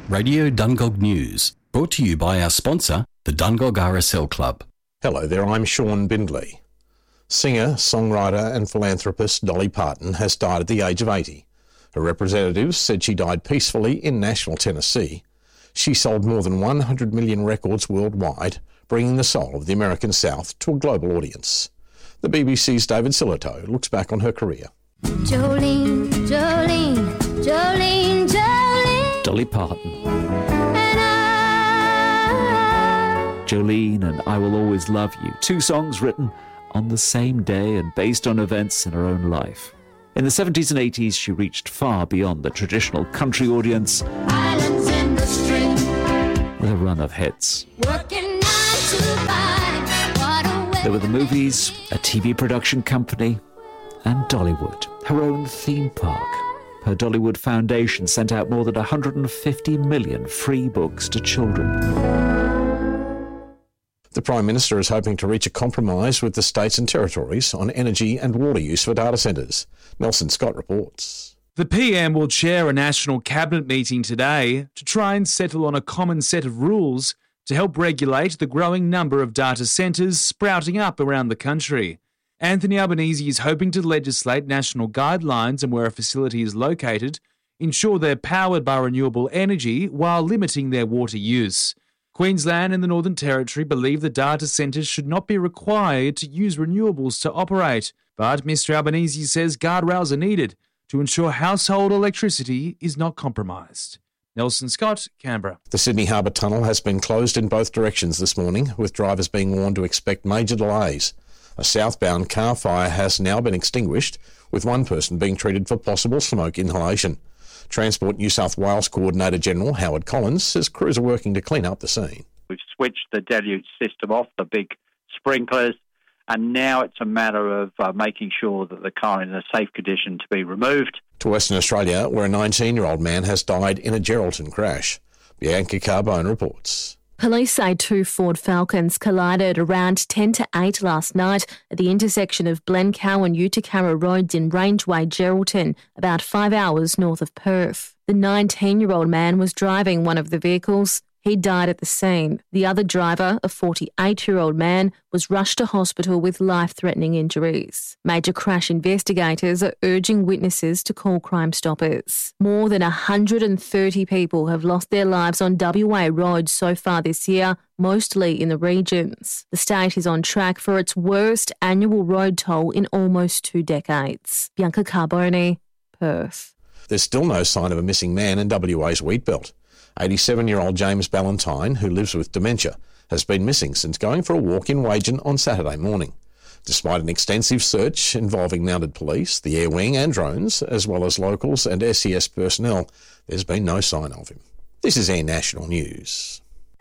Radio Dungog News, brought to you by our sponsor, the Dungog RSL Club. Hello there, I'm Sean Bindley. Singer, songwriter and philanthropist Dolly Parton has died at the age of 80. Her representatives said she died peacefully in Nashville, Tennessee. She sold more than 100 million records worldwide, bringing the soul of the American South to a global audience. The BBC's David Silito looks back on her career. Jolene, Jolene, Jolene, Jolene. Dolly Parton. And I... Jolene and I Will Always Love You, two songs written on the same day and based on events in her own life. In the 70s and 80s, she reached far beyond the traditional country audience Islands in the stream. with a run of hits. Working 9 to 5. What a way. There were the movies, a TV production company, and Dollywood, her own theme park. Her Dollywood Foundation sent out more than 150 million free books to children. The Prime Minister is hoping to reach a compromise with the states and territories on energy and water use for data centres. Nelson Scott reports. The PM will chair a national cabinet meeting today to try and settle on a common set of rules to help regulate the growing number of data centres sprouting up around the country. Anthony Albanese is hoping to legislate national guidelines on where a facility is located, ensure they're powered by renewable energy while limiting their water use. Queensland and the Northern Territory believe the data centres should not be required to use renewables to operate, but Mr Albanese says guardrails are needed to ensure household electricity is not compromised. Nelson Scott, Canberra. The Sydney Harbour Tunnel has been closed in both directions this morning, with drivers being warned to expect major delays. A southbound car fire has now been extinguished, with one person being treated for possible smoke inhalation. Transport New South Wales Coordinator General Howard Collins says crews are working to clean up the scene. We've switched the deluge system off, the big sprinklers, and now it's a matter of making sure that the car is in a safe condition to be removed. To Western Australia, where a 19-year-old man has died in a Geraldton crash. Bianca Carbone reports. Police say two Ford Falcons collided around 10 to 8 last night at the intersection of Glencow and Utakara roads in Rangeway, Geraldton, about 5 hours north of Perth. The 19-year-old man was driving one of the vehicles. He died at the scene. The other driver, a 48-year-old man, was rushed to hospital with life-threatening injuries. Major crash investigators are urging witnesses to call Crime Stoppers. More than 130 people have lost their lives on WA roads so far this year, mostly in the regions. The state is on track for its worst annual road toll in almost 2 decades. Bianca Carbone, Perth. There's still no sign of a missing man in WA's Wheatbelt. 87-year-old James Ballantyne, who lives with dementia, has been missing since going for a walk in Wagen on Saturday morning. Despite an extensive search involving mounted police, the air wing and drones, as well as locals and SES personnel, there's been no sign of him. This is Air National News.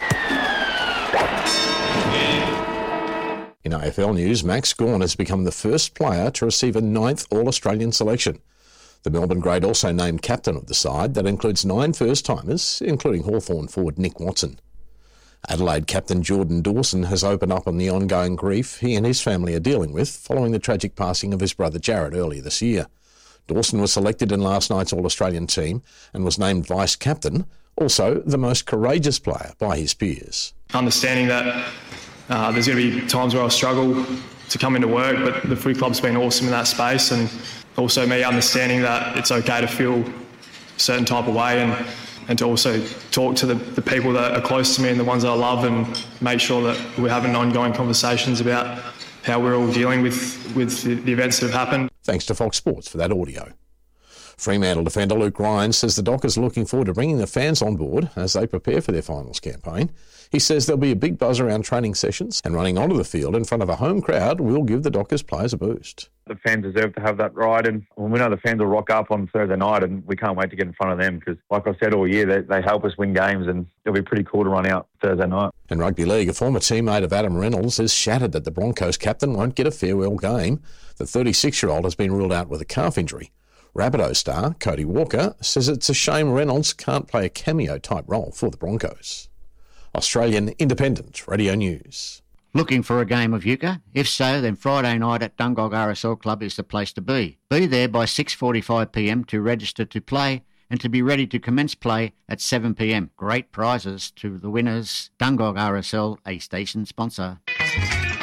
In AFL news, Max Gawn has become the first player to receive a 9th All-Australian selection. The Melbourne grade also named captain of the side. That includes 9 first-timers, including Hawthorn forward Nick Watson. Adelaide captain Jordan Dawson has opened up on the ongoing grief he and his family are dealing with following the tragic passing of his brother Jared earlier this year. Dawson was selected in last night's All-Australian team and was named vice-captain, also the most courageous player by his peers. Understanding that there's going to be times where I'll struggle to come into work, but the footy club's been awesome in that space, and also me understanding that it's okay to feel a certain type of way and to also talk to the people that are close to me and the ones that I love, and make sure that we're having ongoing conversations about how we're all dealing with the events that have happened. Thanks to Fox Sports for that audio. Fremantle defender Luke Ryan says the Dockers are looking forward to bringing the fans on board as they prepare for their finals campaign. He says there'll be a big buzz around training sessions, and running onto the field in front of a home crowd will give the Dockers players a boost. The fans deserve to have that ride, and we know the fans will rock up on Thursday night, and we can't wait to get in front of them because, like I said all year, they help us win games, and it'll be pretty cool to run out Thursday night. In rugby league, a former teammate of Adam Reynolds is shattered that the Broncos captain won't get a farewell game. The 36-year-old has been ruled out with a calf injury. Rabbitoh star Cody Walker says it's a shame Reynolds can't play a cameo-type role for the Broncos. Australian Independent Radio News. Looking for a game of euchre? If so, then Friday night at Dungog RSL Club is the place to be. Be there by 6:45 p.m. to register to play and to be ready to commence play at 7 p.m. Great prizes to the winners. Dungog RSL, a station sponsor.